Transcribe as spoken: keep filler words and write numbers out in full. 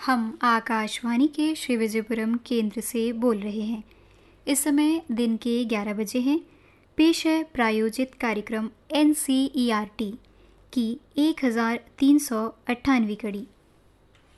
हम आकाशवाणी के श्री विजयपुरम केंद्र से बोल रहे हैं। इस समय दिन के ग्यारह बजे हैं। पेश है प्रायोजित कार्यक्रम N C E R T की एक हज़ार तीन सौ अट्ठानवी कड़ी।